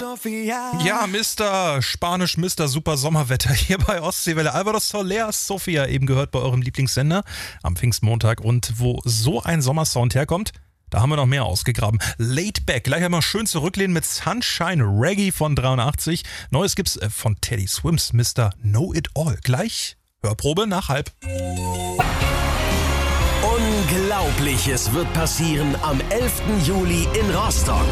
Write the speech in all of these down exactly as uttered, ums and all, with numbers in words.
Sofia. Ja, Mister Spanisch, Mister Super Sommerwetter hier bei Ostseewelle. Alvaro Soler, Sofia, eben gehört bei eurem Lieblingssender am Pfingstmontag. Und wo so ein Sommersound herkommt, da haben wir noch mehr ausgegraben. Laid Back, gleich einmal schön zurücklehnen mit Sunshine Reggae von dreiundachtzig. Neues gibt's von Teddy Swims, Mister Know It All. Gleich Hörprobe nach halb. Unglaubliches wird passieren am elften Juli in Rostock.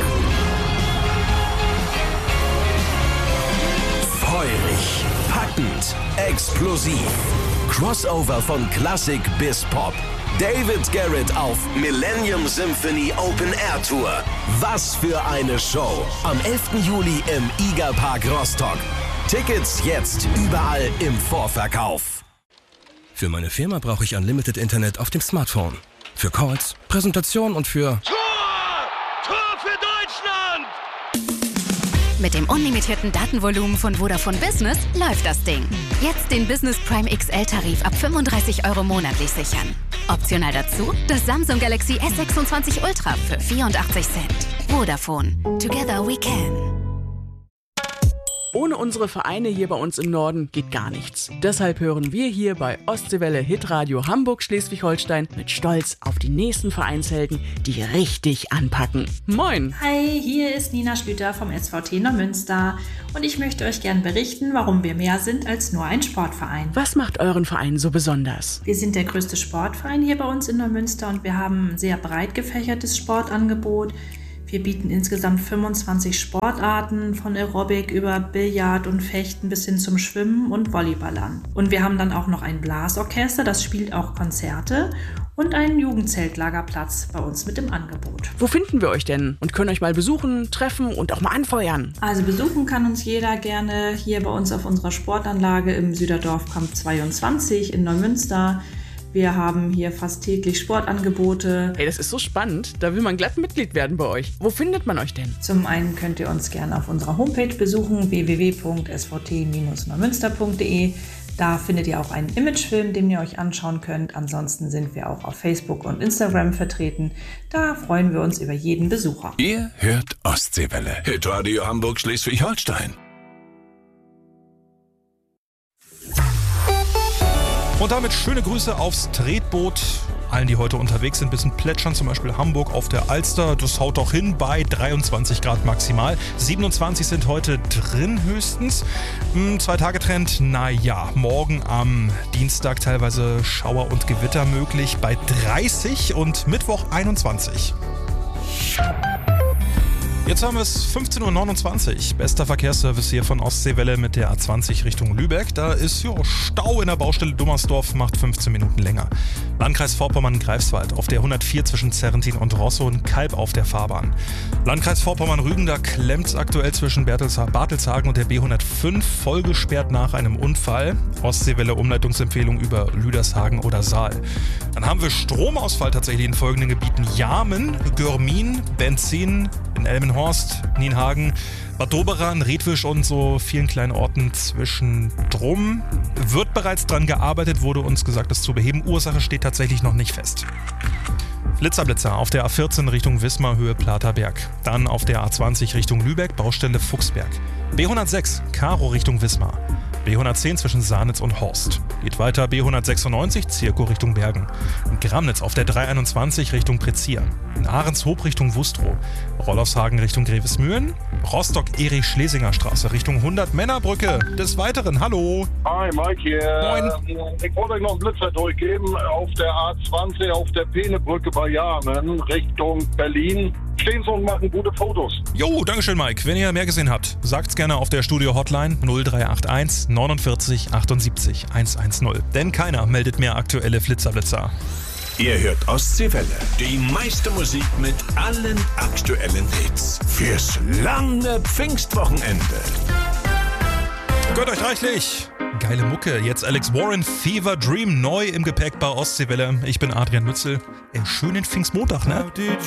Feurig, packend, explosiv. Crossover von Klassik bis Pop. David Garrett auf Millennium Symphony Open Air Tour. Was für eine Show. Am elften Juli im Iga Park Rostock. Tickets jetzt überall im Vorverkauf. Für meine Firma brauche ich Unlimited Internet auf dem Smartphone. Für Calls, Präsentation und für... Tor! Tor für Deutschland! Mit dem unlimitierten Datenvolumen von Vodafone Business läuft das Ding. Jetzt den Business Prime X L-Tarif ab fünfunddreißig Euro monatlich sichern. Optional dazu das Samsung Galaxy S sechsundzwanzig Ultra für vierundachtzig Cent. Vodafone. Together we can. Ohne unsere Vereine hier bei uns im Norden geht gar nichts. Deshalb hören wir hier bei Ostseewelle Hitradio Hamburg-Schleswig-Holstein mit Stolz auf die nächsten Vereinshelden, die richtig anpacken. Moin! Hi, hier ist Nina Schlüter vom S V T Neumünster und ich möchte euch gern berichten, warum wir mehr sind als nur ein Sportverein. Was macht euren Verein so besonders? Wir sind der größte Sportverein hier bei uns in Neumünster und wir haben ein sehr breit gefächertes Sportangebot. Wir bieten insgesamt fünfundzwanzig Sportarten, von Aerobic über Billard und Fechten bis hin zum Schwimmen und Volleyball an. Und wir haben dann auch noch ein Blasorchester, das spielt auch Konzerte und einen Jugendzeltlagerplatz bei uns mit im Angebot. Wo finden wir euch denn und können euch mal besuchen, treffen und auch mal anfeuern? Also besuchen kann uns jeder gerne hier bei uns auf unserer Sportanlage im Süderdorfkamp zweiundzwanzig in Neumünster. Wir haben hier fast täglich Sportangebote. Hey, das ist so spannend. Da will man glatt Mitglied werden bei euch. Wo findet man euch denn? Zum einen könnt ihr uns gerne auf unserer Homepage besuchen, w w w punkt s v t neumünster punkt d e. Da findet ihr auch einen Imagefilm, den ihr euch anschauen könnt. Ansonsten sind wir auch auf Facebook und Instagram vertreten. Da freuen wir uns über jeden Besucher. Ihr hört Ostseewelle. Hitradio Hamburg-Schleswig-Holstein. Und damit schöne Grüße aufs Tretboot. Allen, die heute unterwegs sind, ein bisschen plätschern, zum Beispiel Hamburg auf der Alster. Das haut doch hin bei dreiundzwanzig Grad maximal. siebenundzwanzig sind heute drin höchstens. Zwei Tage Trend, naja, morgen am Dienstag teilweise Schauer und Gewitter möglich bei dreißig und Mittwoch einundzwanzig. Jetzt haben wir es fünfzehn Uhr neunundzwanzig. Bester Verkehrsservice hier von Ostseewelle mit der A zwanzig Richtung Lübeck. Da ist jo, Stau in der Baustelle Dummersdorf, macht fünfzehn Minuten länger. Landkreis Vorpommern-Greifswald auf der hundertvier zwischen Zerrentin und Rosso, ein Kalb auf der Fahrbahn. Landkreis Vorpommern-Rügen, da klemmt es aktuell zwischen Bartelshagen und der B hundertfünf, vollgesperrt nach einem Unfall. Ostseewelle Umleitungsempfehlung über Lüdershagen oder Saal. Dann haben wir Stromausfall tatsächlich in folgenden Gebieten: Jarmen, Görmin, Benzin, in Elmenhorst, Nienhagen, Bad Doberan, Redwisch und so vielen kleinen Orten zwischendrum. Wird bereits dran gearbeitet, wurde uns gesagt, das zu beheben. Ursache steht tatsächlich noch nicht fest. Blitzerblitzer auf der A vierzehn Richtung Wismar, Höhe Platerberg. Dann auf der A zwanzig Richtung Lübeck, Baustelle Fuchsberg. B hundertsechs, Karo Richtung Wismar. B hundertzehn zwischen Sahnitz und Horst. Geht weiter B hundertsechsundneunzig, Zirko Richtung Bergen. In Gramnitz auf der dreihunderteinundzwanzig Richtung Prezier. In Ahrenshoop Richtung Wustrow. Rollershagen Richtung Grevesmühlen. Rostock-Erich-Schlesinger Straße Richtung hundert Männerbrücke. Des Weiteren, hallo. Hi, Mike hier. Moin. Ich wollte euch noch einen Blitzer durchgeben auf der A zwanzig, auf der Peenebrücke bei Jarmen, Richtung Berlin. Stehen Sie und machen gute Fotos. Jo, dankeschön, Mike. Wenn ihr mehr gesehen habt, sagt's gerne auf der Studio-Hotline null drei acht eins neunundvierzig achtundsiebzig hundertzehn. Denn keiner meldet mehr aktuelle Flitzerblitzer. Ihr hört Ostseewelle. Die meiste Musik mit allen aktuellen Hits. Fürs lange Pfingstwochenende. Gönnt euch reichlich. Geile Mucke. Jetzt Alex Warren, Fever Dream, neu im Gepäck bei Ostseewelle. Ich bin Adrian Mützel. Schönen Pfingstmontag, ne?